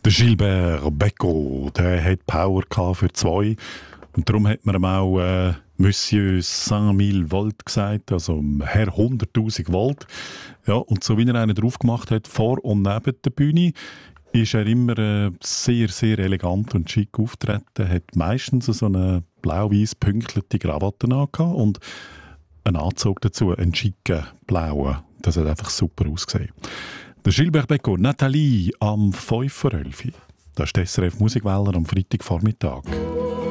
Der Gilbert Bécaud, der hat Power für 2. Und darum hat man ihm auch Monsieur 5000 Volt gesagt, also Herr 100'000 Volt. Ja, und so wie er einen drauf gemacht hat, vor und neben der Bühne, ist er immer sehr, sehr elegant und schick auftreten, hat meistens so eine blau-weiß pünktliche Krawatte angehabt und einen Anzug dazu, einen schicken blauen. Das hat einfach super ausgesehen. Der Gilbert Bécaud, Nathalie am 5:11 Uhr. Das ist die SRF Musikwelle am Freitagvormittag.